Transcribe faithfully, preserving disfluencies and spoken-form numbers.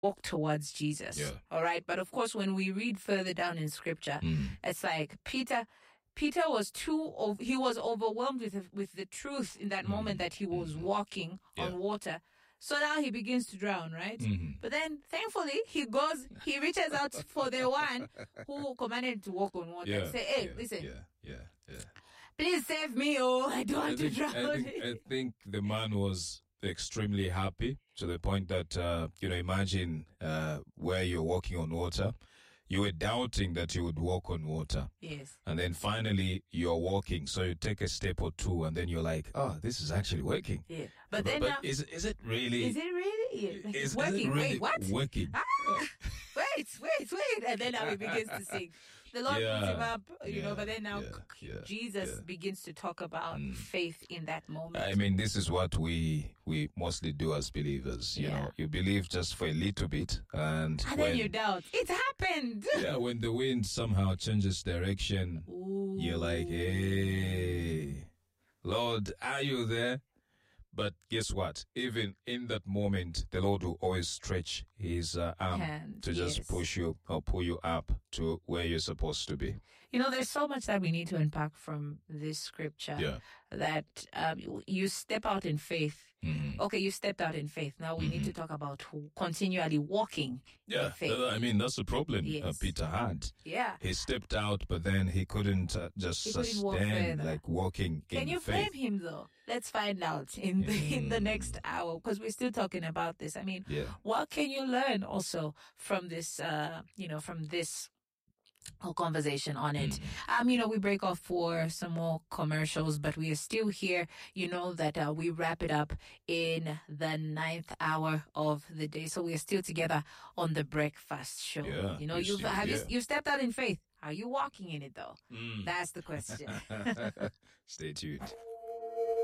walk towards Jesus. Yeah. All right. But of course, when we read further down in scripture, Mm. it's like Peter, Peter was too, ov- he was overwhelmed with, the- with the truth in that moment that he was walking Yeah. on water. So now he begins to drown, right? Mhm. But then thankfully he goes, he reaches out for the one who commanded him to walk on water and Yeah. say, hey, yeah, listen, Yeah. Yeah. Yeah. please save me. Oh, I don't I want think, to drown. I, think, I think the man was extremely happy to the point that, uh, you know, imagine uh, where you're walking on water. You were doubting that you would walk on water. Yes. And then finally you're walking. So you take a step or two and then you're like, oh, this is actually working. Yeah. But But, then but now, is, is it really? is it really? Yeah. Like, is, it's working. Is it really Wait, what? working? Ah, wait, wait, wait. And then now he begins to sing. The Lord Yeah, picks him up, you yeah, know, but then now yeah, yeah, Jesus yeah. begins to talk about Mm. faith in that moment. I mean, this is what we we mostly do as believers. You Yeah. know, you believe just for a little bit, and, and when, then you doubt. It happened. yeah, when the wind somehow changes direction, Ooh. you're like, hey, Lord, are you there? But guess what? Even in that moment, the Lord will always stretch his uh, arm Hand, to just yes. push you or pull you up to where you're supposed to be. You know, there's so much that we need to unpack from this scripture. Yeah. That um, you- you step out in faith. Mhm. Okay, you stepped out in faith. Now we need to talk about who- continually walking Yeah, in faith. uh, I mean, that's the problem uh, Yes. Peter had. Yeah. He stepped out, but then he couldn't uh, just He couldn't walk sustain, further. like, walking Can in you faith. blame him though? Let's find out in the in the Mm. next hour, because we're still talking about this. I mean, Yeah. what can you learn also from this? Uh, you know, from this whole conversation on it. Mm. Um, you know, we break off for some more commercials, but we are still here. You know that uh, we wrap it up in the ninth hour of the day, so we are still together on the breakfast show. Yeah, you know, we're you've still have you, here. you stepped out in faith. Are you walking in it though? Mm. That's the question. Stay tuned.